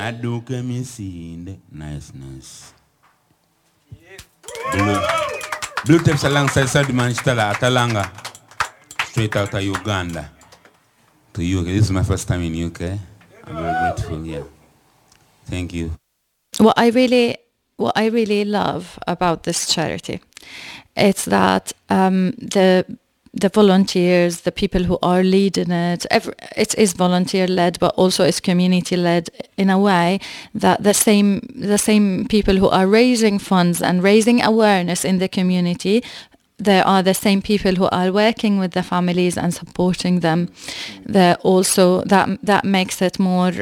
Aduke me see niceness. Blue Tips alongside Sadman Stella Atalanga. Straight out of Uganda. To UK. This is my first time in UK. I'm very grateful, yeah. Thank you. What I really love about this charity, it's that the volunteers, the people who are leading it, it is volunteer-led, but also it's community-led in a way that the same people who are raising funds and raising awareness in the community, they are the same people who are working with the families and supporting them. They're also that makes it more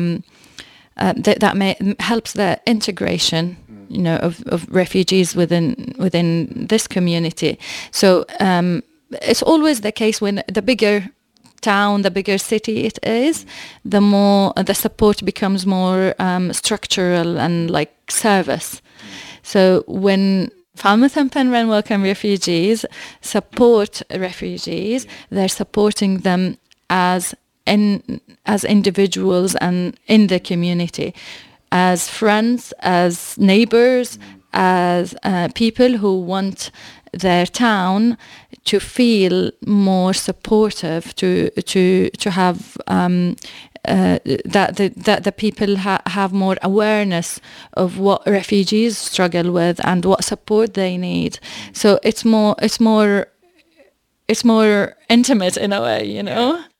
helps the integration, of refugees within this community. So it's always the case when the bigger town, the bigger city it is, the more the support becomes more structural and like service. So when Falmouth and Penryn Welcome Refugees support refugees, they're supporting them as individuals and in the community, as friends, as neighbors, as people who want their town to feel more supportive, to have that the people have more awareness of what refugees struggle with and what support they need. So it's more intimate in a way,